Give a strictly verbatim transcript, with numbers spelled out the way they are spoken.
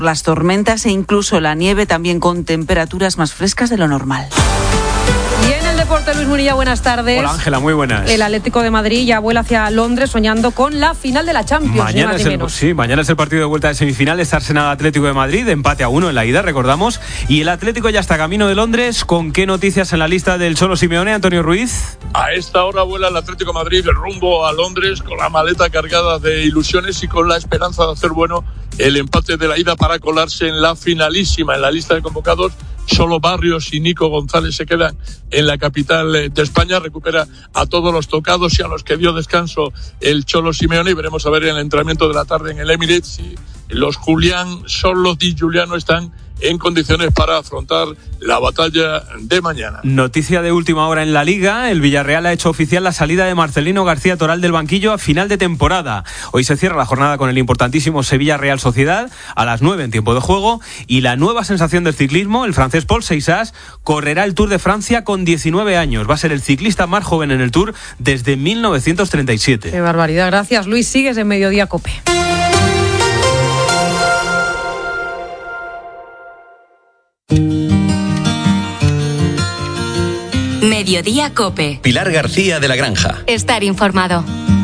las tormentas e incluso la nieve, también con temperaturas más frescas de lo normal. Y en el deporte, Luis Munilla, buenas tardes. Hola Ángela, muy buenas. El Atlético de Madrid ya vuela hacia Londres soñando con la final de la Champions. Mañana, es el, sí, mañana es el partido de vuelta de semifinales, Arsenal Atlético de Madrid, empate a uno en la ida, recordamos. Y el Atlético ya está camino de Londres. ¿Con qué noticias en la lista del Cholo Simeone, Antonio Ruiz? A esta hora vuela el Atlético de Madrid de rumbo a Londres con la maleta cargada de ilusiones y con la esperanza de hacer bueno el empate de la ida para colarse en la finalísima. En la lista de convocados, solo Barrios y Nico González se quedan en la capital de España. Recupera a todos los tocados y a los que dio descanso el Cholo Simeone, y veremos a ver en el entrenamiento de la tarde en el Emirates si los Julián, solo Di Giuliano están en condiciones para afrontar la batalla de mañana. Noticia de última hora en la Liga. El Villarreal ha hecho oficial la salida de Marcelino García Toral del banquillo a final de temporada. Hoy se cierra la jornada con el importantísimo Sevilla-Real Sociedad a las nueve en tiempo de juego, y la nueva sensación del ciclismo, el francés Paul Seixas, correrá el Tour de Francia con diecinueve años. Va a ser el ciclista más joven en el Tour desde mil novecientos treinta y siete. Qué barbaridad. Gracias, Luis. Sigues en Mediodía Cope. Mediodía Cope. Pilar García de la Granja. Estar informado.